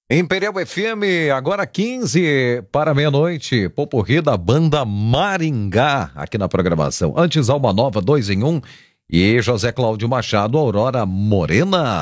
Imperial FM, agora 15 para meia-noite, Popurrí da banda Maringá, aqui na programação. Antes, Alma Nova, 2 em 1, e José Cláudio Machado, Aurora Morena.